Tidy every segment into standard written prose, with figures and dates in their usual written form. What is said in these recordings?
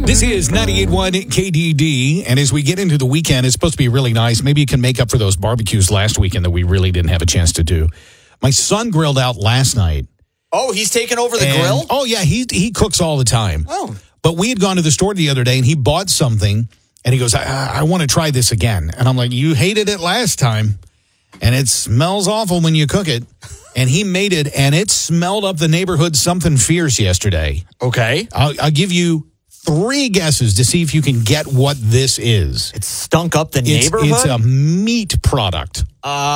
This is 98.1 KDD, and as we get into the weekend, it's supposed to be really nice. Maybe you can make up for those barbecues last weekend that we really didn't have a chance to do. My son grilled out last night. Oh, he's taking over the grill? Oh, yeah, he cooks all the time. Oh. But we had gone to the store the other day, and he bought something, and he goes, I want to try this again. And I'm like, you hated it last time, and it smells awful when you cook it. And he made it, and it smelled up the neighborhood something fierce yesterday. Okay. I'll give you 3 guesses to see if you can get what this is. It stunk up the neighborhood? It's a meat product.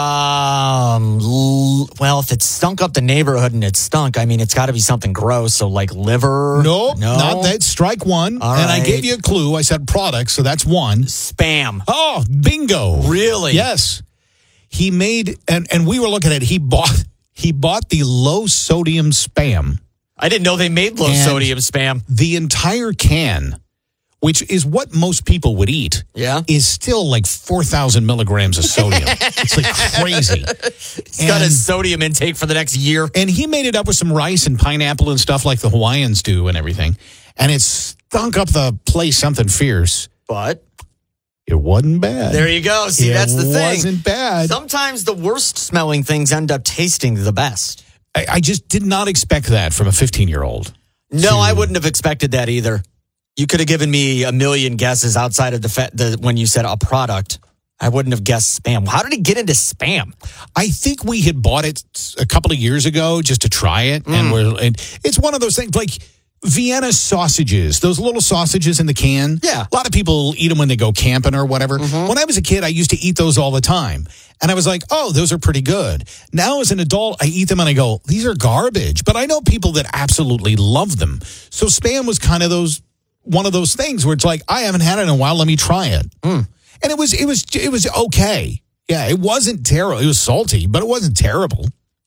Well, if it stunk up the neighborhood and it stunk, I mean, it's got to be something gross. So, like liver? Nope, not that. Strike one. All and right. I gave you a clue. I said product, so that's one. Spam. Oh, bingo. Really? Yes. He made, and we were looking at it, he bought the low-sodium Spam. I didn't know they made low-sodium Spam. The entire can, which is what most people would eat, is still like 4,000 milligrams of sodium. It's like crazy. It's got a sodium intake for the next year. And he made it up with some rice and pineapple and stuff like the Hawaiians do and everything. And it stunk up the place something fierce. But it wasn't bad. There you go. See, that's the thing. It wasn't bad. Sometimes the worst smelling things end up tasting the best. I just did not expect that from a 15-year-old. No, I wouldn't have expected that either. You could have given me a million guesses outside of the when you said a product. I wouldn't have guessed Spam. How did it get into Spam? I think we had bought it a couple of years ago just to try it. And it's one of those things like Vienna sausages, those little sausages in the can. Yeah. A lot of people eat them when they go camping or whatever. When I was a kid, I used to eat those all the time. And I was like, oh, those are pretty good. Now as an adult, I eat them and I go, these are garbage. But I know people that absolutely love them. So Spam was kind of one of those things where it's like, I haven't had it in a while. Let me try it. And it was okay. Yeah, it wasn't terrible. It was salty, but it wasn't terrible.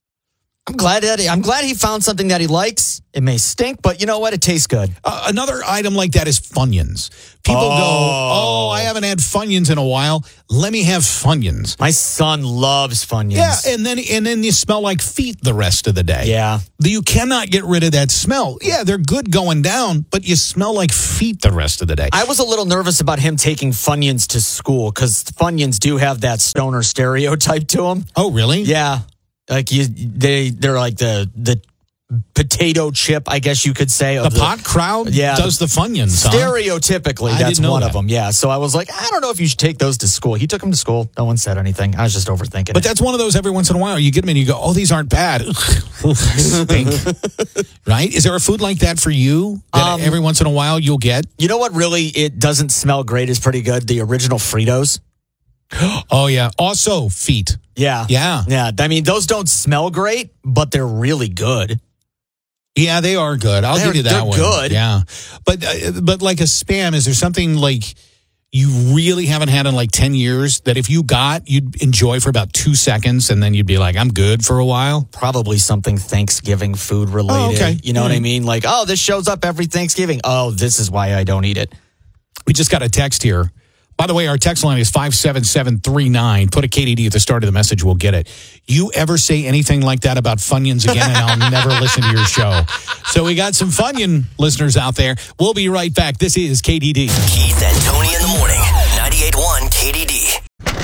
I'm glad he found something that he likes. It may stink, but you know what? It tastes good. Another item like that is Funyuns. People go, I haven't had Funyuns in a while. Let me have Funyuns. My son loves Funyuns. Yeah, and then you smell like feet the rest of the day. Yeah. You cannot get rid of that smell. Yeah, they're good going down, but you smell like feet the rest of the day. I was a little nervous about him taking Funyuns to school because Funyuns do have that stoner stereotype to them. Oh, really? Yeah. Like they're like the potato chip, I guess you could say. The pot crowd does the Funyuns. Stereotypically, that's one of them. Yeah. So I was like, I don't know if you should take those to school. He took them to school. No one said anything. I was just overthinking it. But that's one of those every once in a while. You get them and you go, oh, these aren't bad. Stink. Right? Is there a food like that for you that every once in a while you'll get? You know what really it doesn't smell great is pretty good? The original Fritos. Oh, yeah. Also, feet. Yeah. Yeah. Yeah. I mean, those don't smell great, but they're really good. Yeah, they are good. I'll give you that one. They're good. Yeah. But like a Spam, is there something like you really haven't had in like 10 years that if you got, you'd enjoy for about 2 seconds and then you'd be like, I'm good for a while? Probably something Thanksgiving food related. Oh, okay. You know what I mean? Like, oh, this shows up every Thanksgiving. Oh, this is why I don't eat it. We just got a text here. By the way, our text line is 57739. Put a KDD at the start of the message. We'll get it. You ever say anything like that about Funyuns again, and I'll never listen to your show. So we got some Funyun listeners out there. We'll be right back. This is KDD. Keith and Tony in the morning. 98.1 KDD.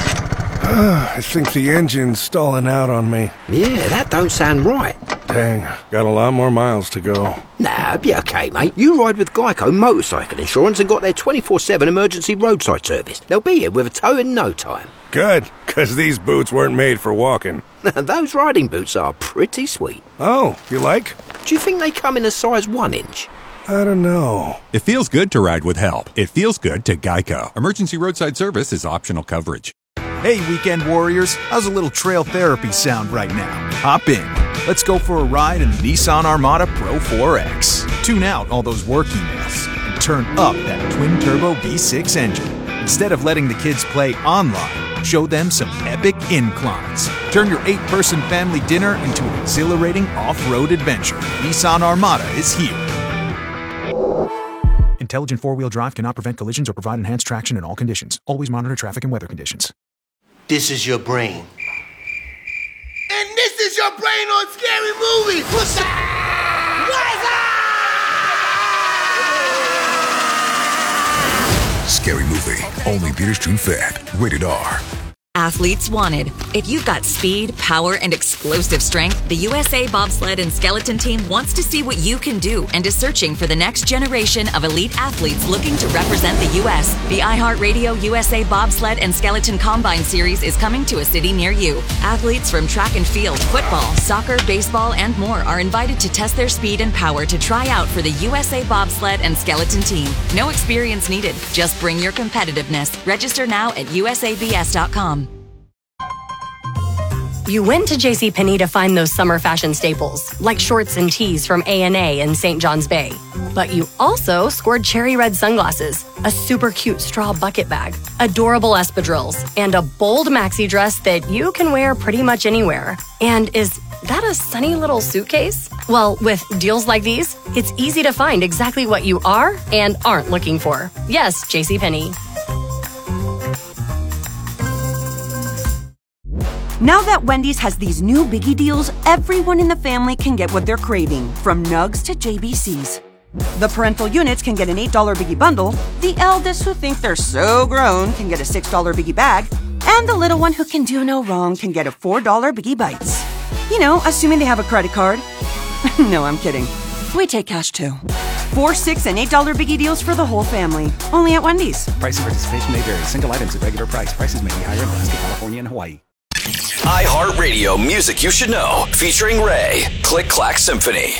I think the engine's stalling out on me. Yeah, that don't sound right. Dang, got a lot more miles to go. Nah, be okay, mate. You ride with Geico Motorcycle Insurance and got their 24/7 emergency roadside service. They'll be here with a tow in no time. Good, because these boots weren't made for walking. Those riding boots are pretty sweet. Oh, you like? Do you think they come in a size 1 inch? I don't know. It feels good to ride with help. It feels good to Geico. Emergency roadside service is optional coverage. Hey, weekend warriors, how's a little trail therapy sound right now? Hop in. Let's go for a ride in the Nissan Armada Pro 4X. Tune out all those work emails and turn up that twin-turbo V6 engine. Instead of letting the kids play online, show them some epic inclines. Turn your 8-person family dinner into an exhilarating off-road adventure. Nissan Armada is here. Intelligent four-wheel drive cannot prevent collisions or provide enhanced traction in all conditions. Always monitor traffic and weather conditions. This is your brain. And this is your brain on Scary Movies. What's up? What is up? Scary Movie. Only theaters June 5th. Rated R. Athletes wanted. If you've got speed, power, and explosive strength, the USA Bobsled and Skeleton Team wants to see what you can do and is searching for the next generation of elite athletes looking to represent the U.S. The iHeartRadio USA Bobsled and Skeleton Combine Series is coming to a city near you. Athletes from track and field, football, soccer, baseball, and more are invited to test their speed and power to try out for the USA Bobsled and Skeleton Team. No experience needed. Just bring your competitiveness. Register now at usabs.com. You went to JCPenney to find those summer fashion staples, like shorts and tees from A&A in St. John's Bay. But you also scored cherry red sunglasses, a super cute straw bucket bag, adorable espadrilles, and a bold maxi dress that you can wear pretty much anywhere. And is that a sunny little suitcase? Well, with deals like these, it's easy to find exactly what you are and aren't looking for. Yes, JCPenney. Now that Wendy's has these new biggie deals, everyone in the family can get what they're craving, from nugs to JBCs. The parental units can get an $8 biggie bundle, the eldest who think they're so grown can get a $6 biggie bag, and the little one who can do no wrong can get a $4 biggie bites. You know, assuming they have a credit card. No, I'm kidding. We take cash too. 4, 6, and $8 biggie deals for the whole family. Only at Wendy's. Price and participation may vary. Single items at regular price. Prices may be higher in Alaska, California, and Hawaii. iHeartRadio Music You Should Know, featuring Ray. Click Clack Symphony.